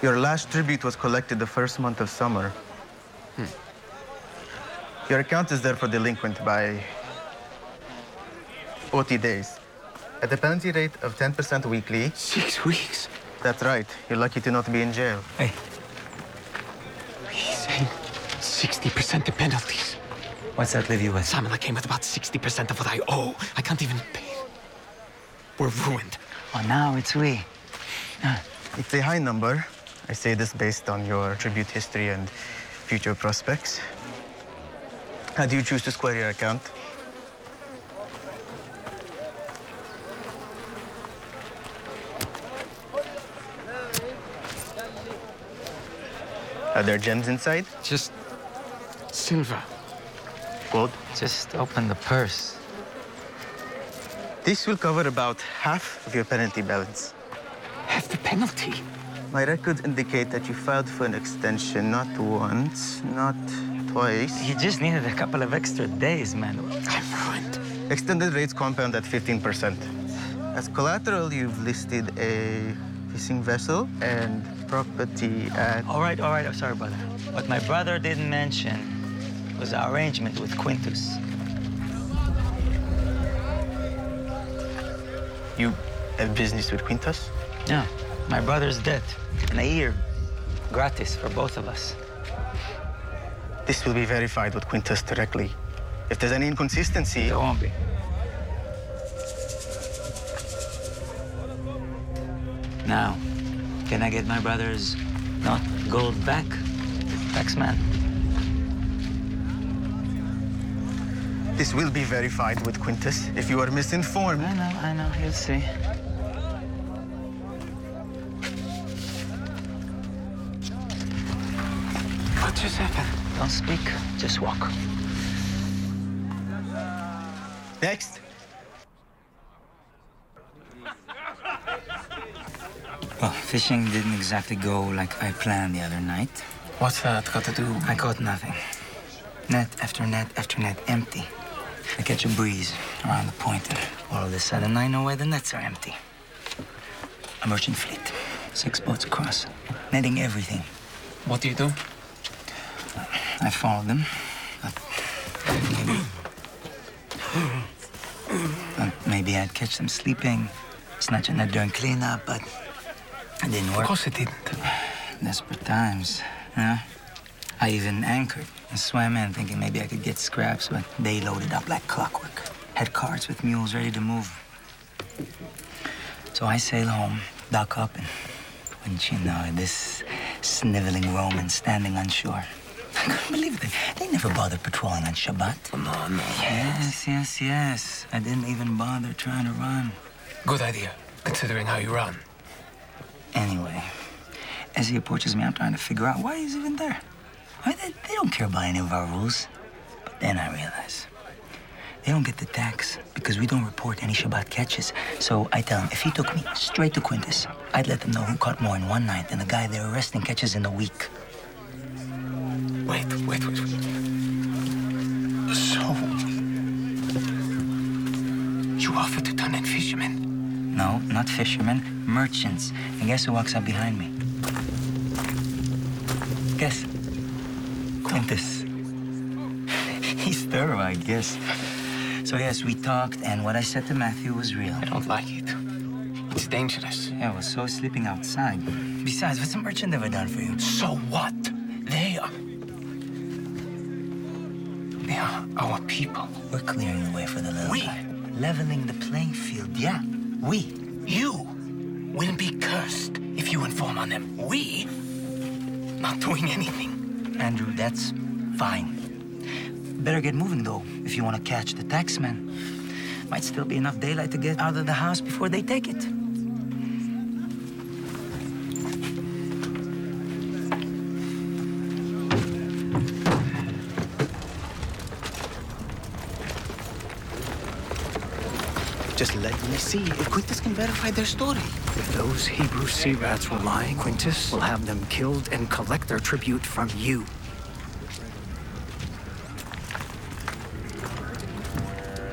Your last tribute was collected the first month of summer. Your account is therefore delinquent by 40 days. At a penalty rate of 10% weekly. 6 weeks? That's right. You're lucky to not be in jail. Hey. He's saying 60% the penalties. What's that leave you with? Simon, I came with about 60% of what I owe. I can't even pay. We're ruined. Oh, now it's we. It's a high number. I say this based on your tribute history and future prospects. How do you choose to square your account? Are there gems inside? Just silver. Gold? Just open the purse. This will cover about half of your penalty balance. Half the penalty? My records indicate that you filed for an extension not once, not twice. He just needed a couple of extra days, man. I'm ruined. Extended rates compound at 15%. As collateral, you've listed a fishing vessel and property at... All right, I'm sorry, brother. What my brother didn't mention was our arrangement with Quintus. You have business with Quintus? Yeah, my brother's dead. And a year, gratis for both of us. This will be verified with Quintus directly. If there's any inconsistency... There won't be. Now, can I get my brother's not gold back, taxman? This will be verified with Quintus. If you are misinformed... I know, you'll see. What just happened? Don't speak, just walk. Next. Well, fishing didn't exactly go like I planned the other night. What's that got to do? I caught nothing. Net after net after net, empty. I catch a breeze around the point, and all of a sudden I know why the nets are empty. A merchant fleet, 6 boats across, netting everything. What do you do? I followed them, maybe I'd catch them sleeping, snatch a net during cleanup, but it didn't work. Of course it didn't. Desperate times, yeah. I even anchored and swam in, thinking maybe I could get scraps, but they loaded up like clockwork. Had carts with mules ready to move. So I sail home, dock up, and wouldn't you know, this sniveling Roman standing on shore. I couldn't believe it. They never bothered patrolling on Shabbat. No. Yes. I didn't even bother trying to run. Good idea, considering how you run. Anyway, as he approaches me, I'm trying to figure out why he's even there. Why they don't care about any of our rules. But then I realize they don't get the tax because we don't report any Shabbat catches. So I tell him if he took me straight to Quintus, I'd let them know who caught more in one night than the guy they're arresting catches in a week. Wait. So... you offered to turn in fishermen? No, not fishermen, merchants. And guess who walks up behind me? Guess. Quintus. He's thorough, I guess. So yes, we talked, and what I said to Matthew was real. I don't like it. It's dangerous. Yeah, well, so is sleeping outside. Besides, what's a merchant ever done for you? So what? They are our people. We're clearing the way for the little guy. Leveling the playing field, yeah. We. You will be cursed if you inform on them. We not doing anything. Andrew, that's fine. Better get moving, though, if you want to catch the taxman. Might still be enough daylight to get out of the house before they take it. Just let me see if Quintus can verify their story. If those Hebrew sea rats were lying, Quintus will have them killed and collect their tribute from you.